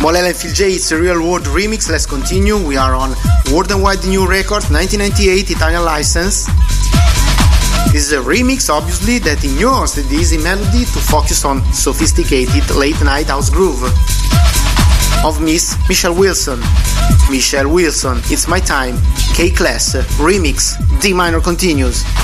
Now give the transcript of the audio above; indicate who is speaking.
Speaker 1: Molela and Phil J, it's a Real World remix. Let's continue. We are on World and Wide New Records, 1998, Italian license. This is a remix, obviously, that ignores the easy melody to focus on sophisticated late-night house groove of Miss Michelle Wilson. Michelle Wilson, It's My Time, K-Class, remix, D minor continues.